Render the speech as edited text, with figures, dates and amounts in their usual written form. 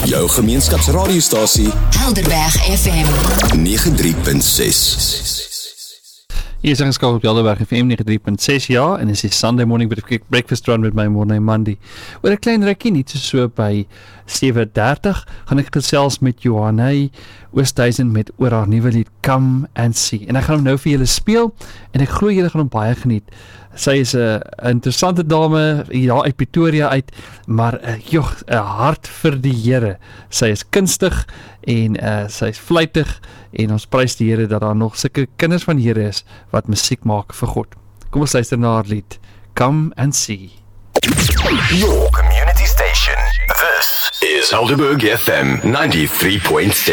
Jou gemeenskapsradiostasie Helderberg FM 93.6. Hier is ingeskakel op Helderberg FM 93.6 ja, en is die Sunday Morning Breakfast Run met my Morning Monday. Oor 'n klein rukkie, niet so by 7:30, gaan ek gesels met Johanne Oosthuizen met oor haar nuwe lied Come and See. En ek gaan hom nou vir julle speel, en ek glo julle gaan hom baie geniet. Sy is 'n interessante dame, hier uit Pretoria uit, maar 'n hart vir die Here. Sy is kunstig, en sy is vlytig, en ons prys die Here dat daar nog sulke kinders van die Here is, wat musiek maak vir God. Kom ons luister na haar lied, Come and See. Your community station. This is Helderberg FM 93.6.